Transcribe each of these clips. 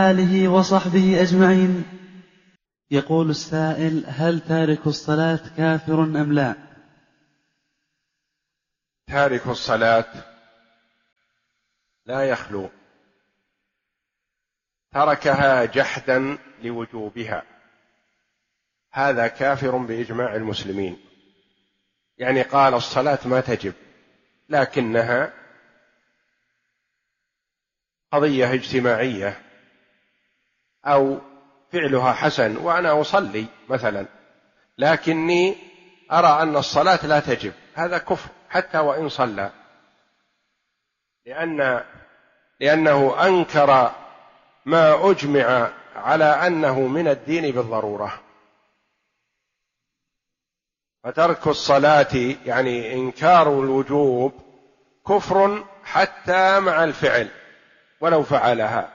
آله وصحبه أجمعين. يقول السائل: هل تارك الصلاة كافر أم لا؟ تارك الصلاة لا يخلو، تركها جحدا لوجوبها، هذا كافر بإجماع المسلمين. يعني قال الصلاة ما تجب، لكنها قضية اجتماعية أو فعلها حسن وأنا أصلي مثلا، لكني أرى أن الصلاة لا تجب، هذا كفر حتى وإن صلى، لأنه أنكر ما أجمع على أنه من الدين بالضرورة. فترك الصلاة يعني إنكار الوجوب كفر حتى مع الفعل ولو فعلها.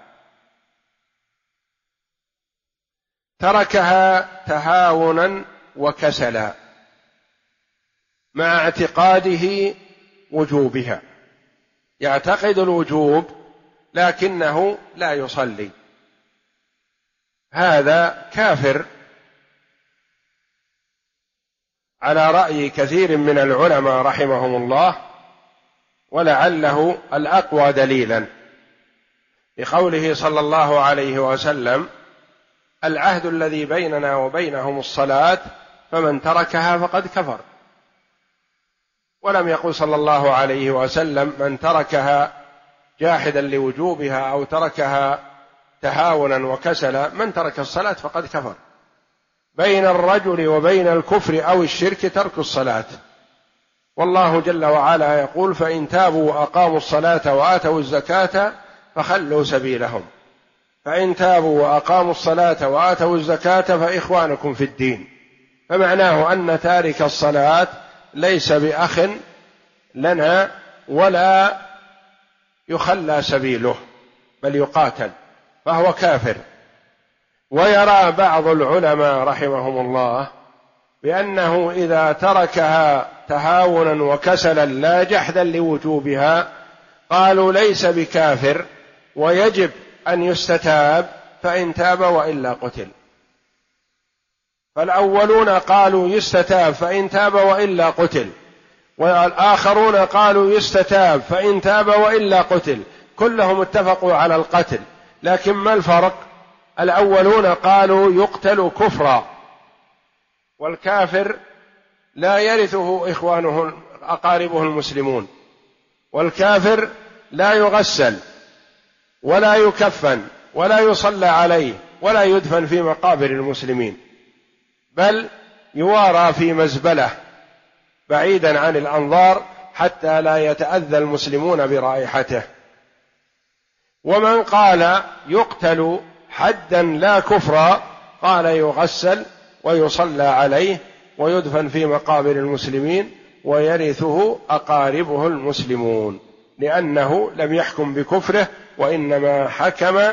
تركها تهاونا وكسلا مع اعتقاده وجوبها، يعتقد الوجوب لكنه لا يصلي، هذا كافر على رأي كثير من العلماء رحمهم الله، ولعله الأقوى دليلا لقوله صلى الله عليه وسلم: العهد الذي بيننا وبينهم الصلاة فمن تركها فقد كفر. ولم يقل صلى الله عليه وسلم من تركها جاحدا لوجوبها أو تركها تهاونا وكسلا، من ترك الصلاة فقد كفر. بين الرجل وبين الكفر أو الشرك ترك الصلاة، والله جل وعلا يقول: فإن تابوا وأقاموا الصلاة وآتوا الزكاة فخلوا سبيلهم. فإن تابوا وأقاموا الصلاة وآتوا الزكاة فإخوانكم في الدين. فمعناه أن تارك الصلاة ليس بأخ لنا ولا يخلى سبيله، بل يقاتل، فهو كافر. ويرى بعض العلماء رحمهم الله بأنه إذا تركها تهاونا وكسلا لا جحدا لوجوبها قالوا ليس بكافر ويجب أن يستتاب، فإن تاب وإلا قتل. فالأولون قالوا يستتاب فإن تاب وإلا قتل، والآخرون قالوا يستتاب فإن تاب وإلا قتل، كلهم اتفقوا على القتل. لكن ما الفرق؟ الأولون قالوا يقتل كفرا، والكافر لا يرثه إخوانه أقاربه المسلمون، والكافر لا يغسل ولا يكفن ولا يصلى عليه ولا يدفن في مقابر المسلمين، بل يوارى في مزبلة بعيدا عن الأنظار حتى لا يتأذى المسلمون برائحته. ومن قال يقتل حدا لا كفرا قال يغسل ويصلى عليه ويدفن في مقابر المسلمين ويرثه أقاربه المسلمون، لأنه لم يحكم بكفره وإنما حكم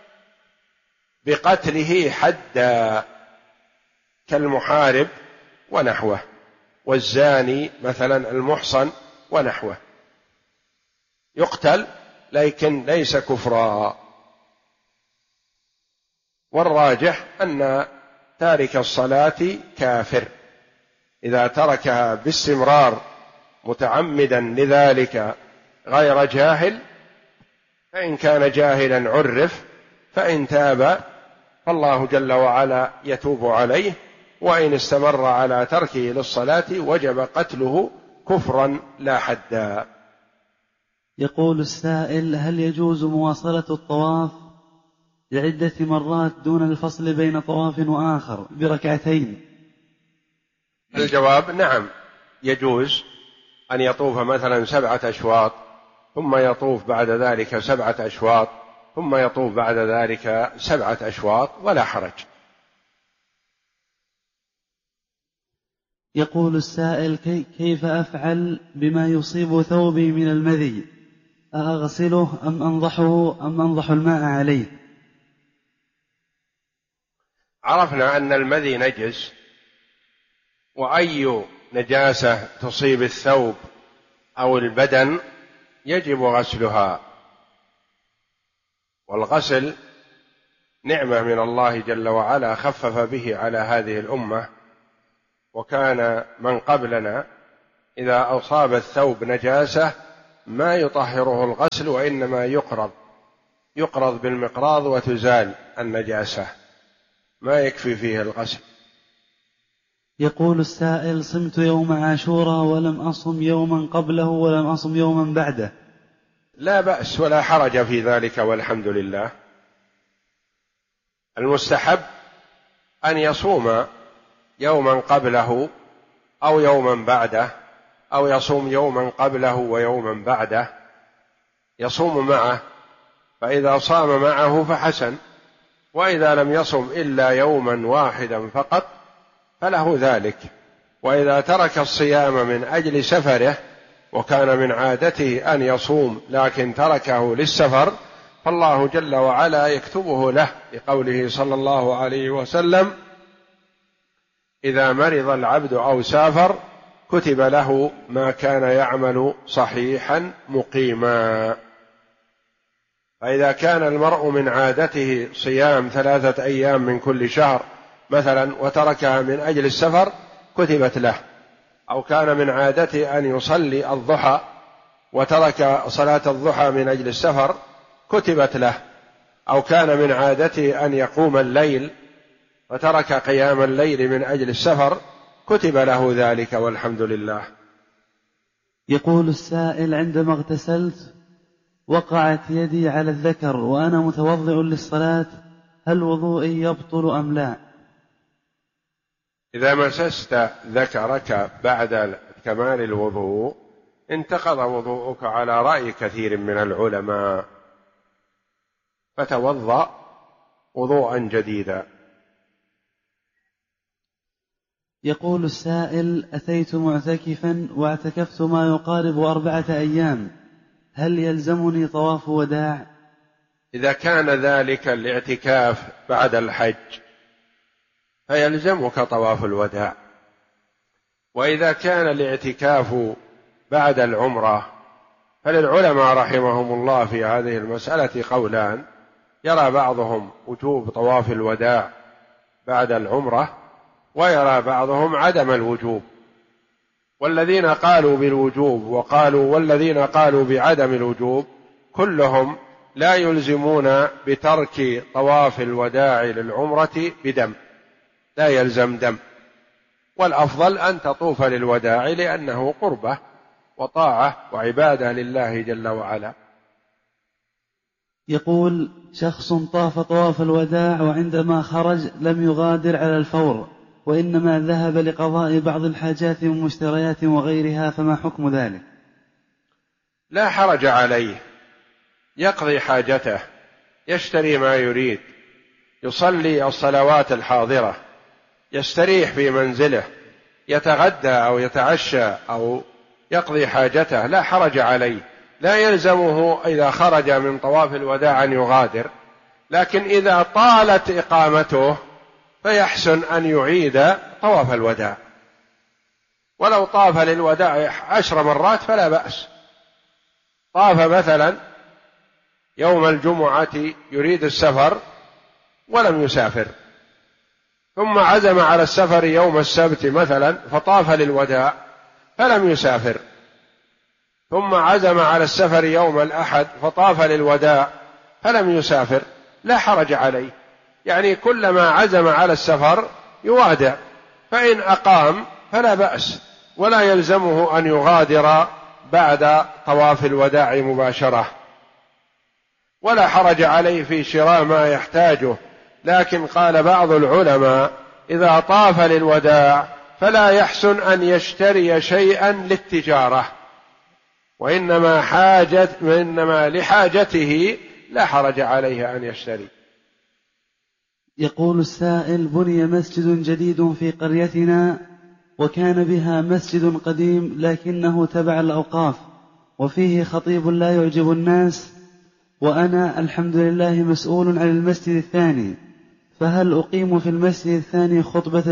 بقتله حدا، كالمحارب ونحوه، والزاني مثلا المحصن ونحوه، يقتل لكن ليس كفرا. والراجح أن تارك الصلاة كافر إذا تركها باستمرار متعمدا لذلك غير جاهل، فإن كان جاهلا عرف، فإن تاب فالله جل وعلا يتوب عليه، وإن استمر على تركه للصلاة وجب قتله كفرا لا حدا. يقول السائل: هل يجوز مواصلة الطواف لعدة مرات دون الفصل بين طواف وآخر بركعتين؟ الجواب: نعم، يجوز أن يطوف مثلا 7 أشواط، ثم يطوف بعد ذلك 7 أشواط، ثم يطوف بعد ذلك 7 أشواط، ولا حرج. يقول السائل: كيف أفعل بما يصيب ثوبي من المذي؟ أغسله أم أنضح الماء عليه؟ عرفنا أن المذي نجس، وأي نجاسة تصيب الثوب أو البدن يجب غسلها، والغسل نعمة من الله جل وعلا خفف به على هذه الأمة. وكان من قبلنا إذا أصاب الثوب نجاسة ما يطهره الغسل، وإنما يقرض بالمقراض وتزال النجاسة، ما يكفي فيه الغسل. يقول السائل: صمت يوم عاشوراء ولم أصم يوما قبله ولم أصم يوما بعده. لا بأس ولا حرج في ذلك، والحمد لله. المستحب أن يصوم يوما قبله أو يوما بعده، أو يصوم يوما قبله ويوما بعده، يصوم معه، فإذا صام معه فحسن، وإذا لم يصم إلا يوما واحدا فقط فله ذلك. وإذا ترك الصيام من أجل سفره وكان من عادته أن يصوم لكن تركه للسفر، فالله جل وعلا يكتبه له، لقوله صلى الله عليه وسلم: إذا مرض العبد أو سافر كتب له ما كان يعمل صحيحا مقيما. فإذا كان المرء من عادته صيام 3 أيام من كل شهر مثلا وتركها من أجل السفر كتبت له، أو كان من عادته أن يصلي الضحى وترك صلاة الضحى من أجل السفر كتبت له، أو كان من عادته أن يقوم الليل وترك قيام الليل من أجل السفر كتب له ذلك، والحمد لله. يقول السائل: عندما اغتسلت وقعت يدي على الذكر وأنا متوضئ للصلاة، هل وضوئي يبطل أم لا؟ إذا مسست ذكرك بعد كمال الوضوء انتقض وضوءك على رأي كثير من العلماء، فتوضأ وضوءا جديدا. يقول السائل: أتيت معتكفا واعتكفت ما يقارب 4 أيام، هل يلزمني طواف وداع؟ إذا كان ذلك الاعتكاف بعد الحج فيلزمك طواف الوداع، وإذا كان الاعتكاف بعد العمرة فللعلماء رحمهم الله في هذه المسألة قولان: يرى بعضهم وجوب طواف الوداع بعد العمرة، ويرى بعضهم عدم الوجوب. والذين قالوا بالوجوب والذين قالوا بعدم الوجوب كلهم لا يلزمون بترك طواف الوداع للعمرة بدم، لا يلزم دم، والأفضل أن تطوف للوداع لأنه قربة وطاعة وعبادة لله جل وعلا. يقول: شخص طاف طواف الوداع وعندما خرج لم يغادر على الفور، وإنما ذهب لقضاء بعض الحاجات من مشتريات وغيرها، فما حكم ذلك؟ لا حرج عليه، يقضي حاجته، يشتري ما يريد، يصلي الصلوات الحاضرة، يستريح في منزله، يتغدى أو يتعشى أو يقضي حاجته، لا حرج عليه. لا يلزمه إذا خرج من طواف الوداع أن يغادر، لكن إذا طالت إقامته فيحسن أن يعيد طواف الوداع، ولو طاف للوداع 10 مرات فلا بأس. طاف مثلا يوم الجمعة يريد السفر ولم يسافر، ثم عزم على السفر يوم السبت مثلا فطاف للوداع فلم يسافر، ثم عزم على السفر يوم الأحد فطاف للوداع فلم يسافر، لا حرج عليه. يعني كلما عزم على السفر يوادع، فإن أقام فلا بأس، ولا يلزمه أن يغادر بعد طواف الوداع مباشرة، ولا حرج عليه في شراء ما يحتاجه. لكن قال بعض العلماء: إذا طاف للوداع فلا يحسن أن يشتري شيئا للتجارة، وإنما لحاجته لا حرج عليه أن يشتري. يقول السائل: بني مسجد جديد في قريتنا، وكان بها مسجد قديم لكنه تبع الأوقاف، وفيه خطيب لا يعجب الناس، وأنا الحمد لله مسؤول عن المسجد الثاني، فهل أقيم في المسجد الثاني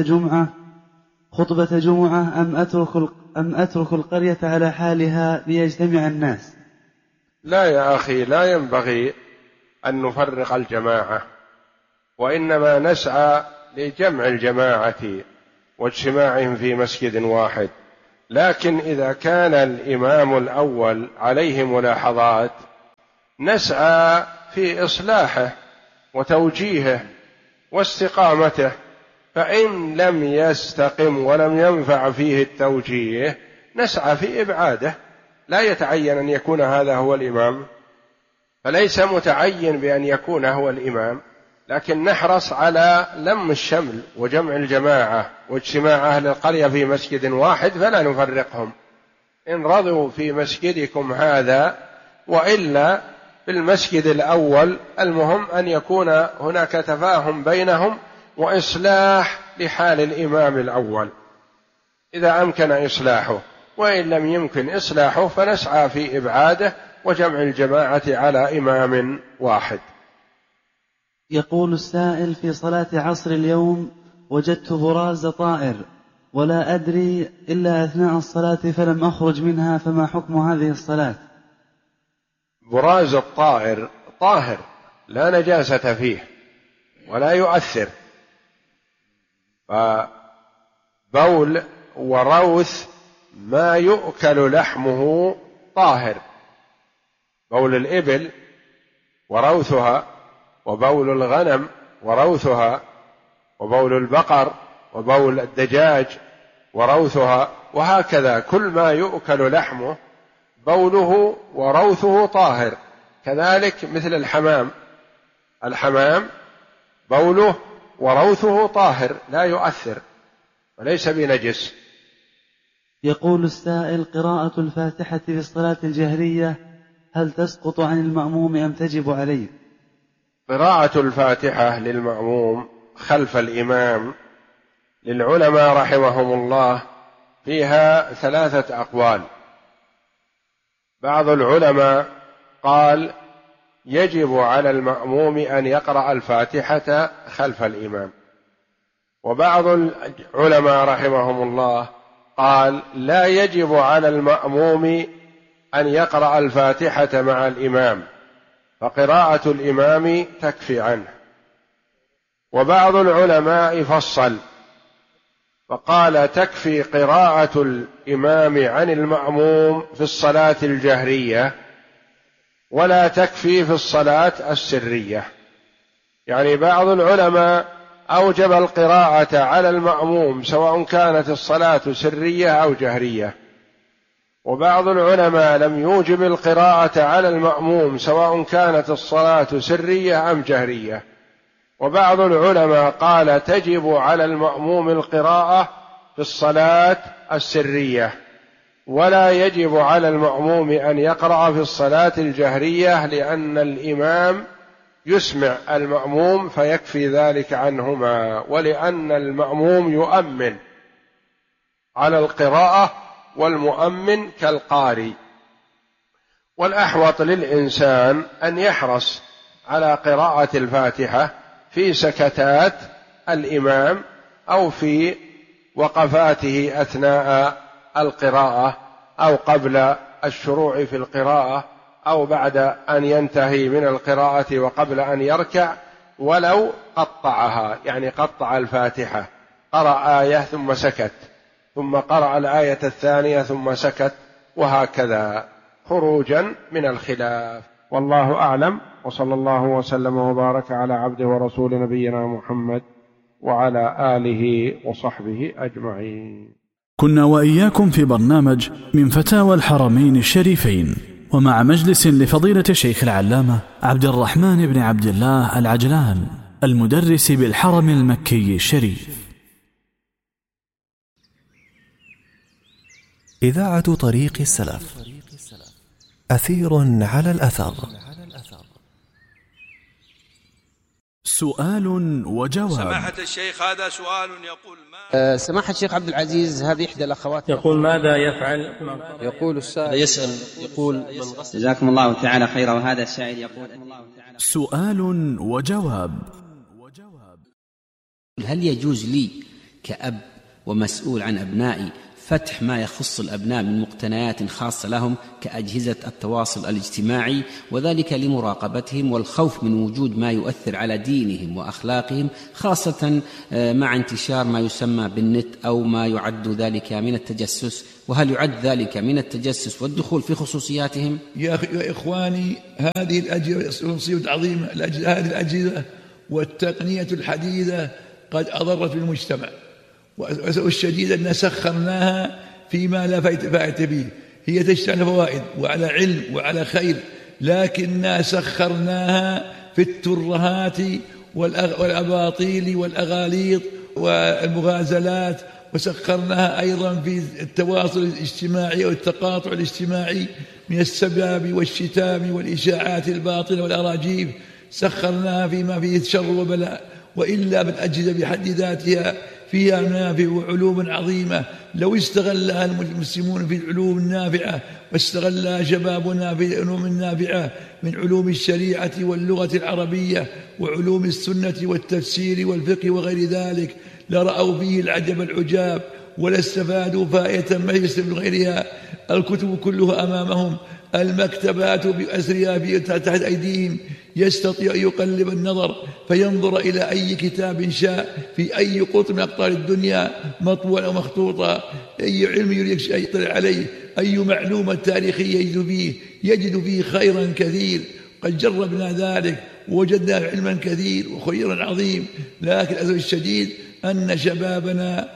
خطبة جمعة أم أترك القرية على حالها ليجتمع الناس؟ لا يا أخي، لا ينبغي أن نفرق الجماعة، وإنما نسعى لجمع الجماعة واجتماعهم في مسجد واحد. لكن إذا كان الإمام الأول عليه ملاحظات نسعى في إصلاحه وتوجيهه واستقامته، فإن لم يستقم ولم ينفع فيه التوجيه نسعى في إبعاده. لا يتعين أن يكون هذا هو الإمام، فليس متعين بأن يكون هو الإمام، لكن نحرص على لم الشمل وجمع الجماعة واجتماع أهل القرية في مسجد واحد، فلا نفرقهم، إن رضوا في مسجدكم هذا وإلا في المسجد الأول. المهم أن يكون هناك تفاهم بينهم وإصلاح لحال الإمام الأول إذا أمكن إصلاحه، وإن لم يمكن إصلاحه فنسعى في إبعاده وجمع الجماعة على إمام واحد. يقول السائل: في صلاة عصر اليوم وجدت براز طائر ولا أدري إلا أثناء الصلاة فلم أخرج منها، فما حكم هذه الصلاة؟ براز الطائر طاهر لا نجاسة فيه ولا يؤثر، فبول وروث ما يؤكل لحمه طاهر، بول الإبل وروثها، وبول الغنم وروثها، وبول البقر وبول الدجاج وروثها، وهكذا كل ما يؤكل لحمه بوله وروثه طاهر. كذلك مثل الحمام بوله وروثه طاهر لا يؤثر وليس بنجس. يقول السائل: قراءة الفاتحة في الصلاة الجهرية هل تسقط عن المأموم أم تجب عليه؟ قراءة الفاتحة للمأموم خلف الإمام للعلماء رحمهم الله فيها 3 أقوال. بعض العلماء قال يجب على المأموم أن يقرأ الفاتحة خلف الإمام، وبعض العلماء رحمهم الله قال لا يجب على المأموم أن يقرأ الفاتحة مع الإمام، فقراءة الإمام تكفي عنه. وبعض العلماء فصل فقال تكفي قراءة الإمام عن المأموم في الصلاة الجهرية ولا تكفي في الصلاة السرية. يعني بعض العلماء أوجب القراءة على المأموم سواء كانت الصلاة سرية أو جهرية، وبعض العلماء لم يوجب القراءة على المأموم سواء كانت الصلاة سرية أم جهرية، وبعض العلماء قال تجب على المأموم القراءة في الصلاة السرية ولا يجب على المأموم أن يقرأ في الصلاة الجهرية، لأن الإمام يسمع المأموم فيكفي ذلك عنهما، ولأن المأموم يؤمن على القراءة والمؤمن كالقارئ. والأحوط للإنسان أن يحرص على قراءة الفاتحة في سكتات الإمام أو في وقفاته أثناء القراءة أو قبل الشروع في القراءة أو بعد أن ينتهي من القراءة وقبل أن يركع، ولو قطعها، يعني قطع الفاتحة، قرأ آية ثم سكت ثم قرأ الآية الثانية ثم سكت، وهكذا خروجا من الخلاف. والله أعلم، وصلى الله وسلم وبارك على عبده ورسول نبينا محمد وعلى آله وصحبه أجمعين. كنا وإياكم في برنامج من فتاوى الحرمين الشريفين، ومع مجلس لفضيلة الشيخ العلامة عبد الرحمن بن عبد الله العجلان المدرس بالحرم المكي الشريف. إذاعة طريق السلف، أثير على الأثر. سؤال وجواب. سماحة الشيخ، هذا سؤال يقول ما سماحة الشيخ عبد العزيز، هذه إحدى الأخوات يقول ماذا يفعل؟ يقول السائل يسأل يقول جزاكم الله تعالى خيرا. وهذا السائل يقول سؤال وجواب. هل يجوز لي كأب ومسؤول عن أبنائي فتح ما يخص الأبناء من مقتنيات خاصة لهم كأجهزة التواصل الاجتماعي، وذلك لمراقبتهم والخوف من وجود ما يؤثر على دينهم وأخلاقهم، خاصة مع انتشار ما يسمى بالنت أو ما يعد ذلك من التجسس. وهل يعد ذلك من التجسس والدخول في خصوصياتهم؟ يا إخواني، هذه الأجهزة مصيبة عظيمة. هذه الأجهزة والتقنية الحديثة قد أضرت بالمجتمع، والشديد أن سخرناها فيما لا فائدة فيه. هي تشتغل فوائد وعلى علم وعلى خير، لكننا سخرناها في الترهات والأباطيل والأغاليط والمغازلات، وسخرناها أيضا في التواصل الاجتماعي والتقاطع الاجتماعي من السباب والشتام والإشاعات الباطلة والأراجيف. سخرناها فيما فيه شر وبلاء، وإلا بالأجهزة بحد ذاتها فيها منافع وعلوم عظيمة لو استغلها المسلمون في العلوم النافعة، واستغلها شبابنا في العلوم النافعة من علوم الشريعة واللغة العربية وعلوم السنة والتفسير والفقه وغير ذلك، لرأوا فيه العجب العجاب ولاستفادوا فائدة ما يستفيد غيرها. الكتب كلها أمامهم، المكتبات بأسرها تحت أيديهم، يستطيع أن يقلب النظر فينظر إلى أي كتاب شاء في أي قطر من أقطار الدنيا، مطبوعا أو مخطوطا، أي علم يريد أن يطلع عليه، أي معلومة تاريخية يجد فيه خيرا كثير. قد جربنا ذلك ووجدنا علما كثير وخيرا عظيم، لكن الأسف الشديد أن شبابنا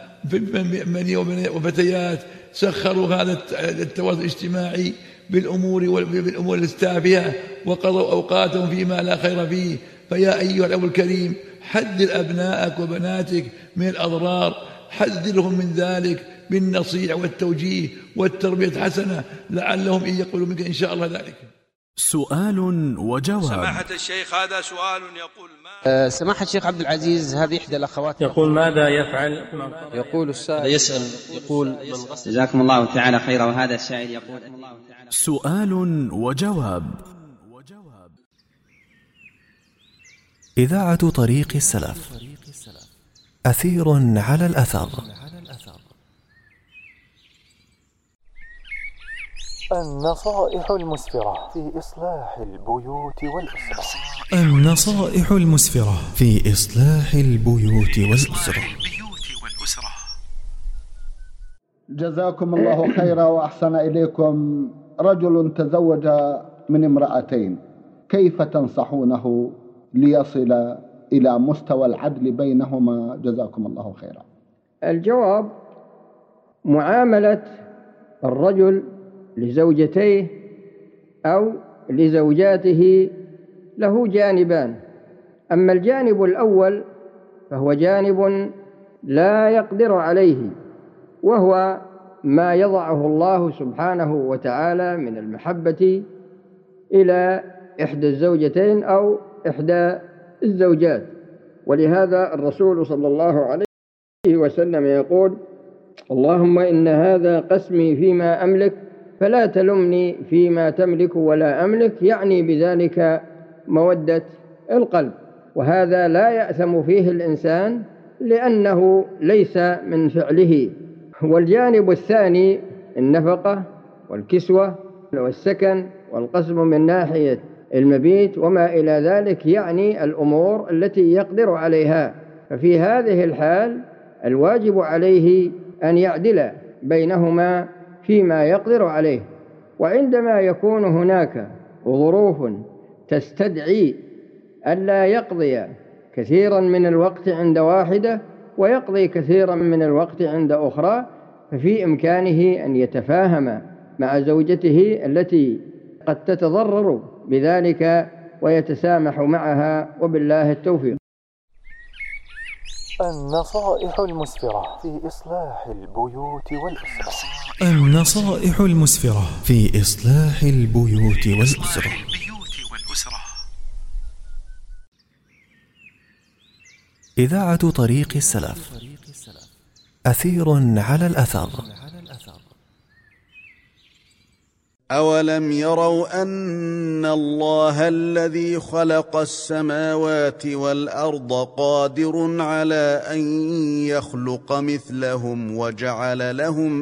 وفتيات سخروا هذا التواصل الاجتماعي بالأمور التافهة وقضوا أوقاتهم فيما لا خير فيه. فيا أيها الأب الكريم، حذر أبنائك وبناتك من الأضرار، حذرهم من ذلك بالنصيحة والتوجيه والتربية الحسنة، لعلهم إن يقولوا منك إن شاء الله ذلك. سؤال وجواب. سماحة الشيخ، هذا سؤال يقول سماحة الشيخ عبد العزيز، هذه إحدى الأخوات يقول ماذا يفعل؟ يقول السائل يسأل يقول جزاكم الله تعالى خيرا. وهذا السائل يقول سؤال وجواب. إذاعة طريق السلف، أثير على الأثر. النصائح المسفرة في إصلاح البيوت والأسرة. النصائح المسفرة في إصلاح البيوت والأسرة. جزاكم الله خيرا وأحسن إليكم. رجل تزوج من امرأتين، كيف تنصحونه ليصل إلى مستوى العدل بينهما؟ جزاكم الله خيرا. الجواب: معاملة الرجل لزوجتيه أو لزوجاته له جانبان. أما الجانب الأول فهو جانب لا يقدر عليه، وهو ما يضعه الله سبحانه وتعالى من المحبة إلى إحدى الزوجتين أو إحدى الزوجات. ولهذا الرسول صلى الله عليه وسلم يقول: اللهم إن هذا قسمي فيما أملك فلا تلمني فيما تملك ولا أملك، يعني بذلك مودة القلب. وهذا لا يأثم فيه الإنسان لأنه ليس من فعله. والجانب الثاني النفقة والكسوة والسكن والقسم من ناحية المبيت وما إلى ذلك، يعني الأمور التي يقدر عليها. ففي هذه الحال الواجب عليه أن يعدل بينهما فيما يقدر عليه. وعندما يكون هناك ظروف تستدعي ألا يقضي كثيرا من الوقت عند واحدة ويقضي كثيرا من الوقت عند أخرى، ففي إمكانه أن يتفاهم مع زوجته التي قد تتضرر بذلك ويتسامح معها، وبالله التوفيق. النصائح المسفرة في إصلاح البيوت والأسرة. النصائح المسفرة في إصلاح البيوت والأسرة. إذاعة طريق السلف، أثير على الأثر. أولم يروا أن الله الذي خلق السماوات والأرض قادر على أن يخلق مثلهم وجعل لهم